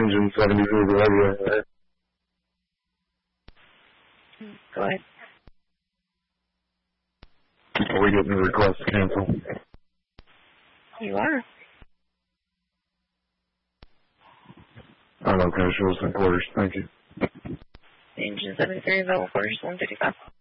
Engine 73, the radio there. Go ahead. Are we getting a request to cancel? You are. Okay, show us some quarters. Thank you. Engine 73, available quarters, 155.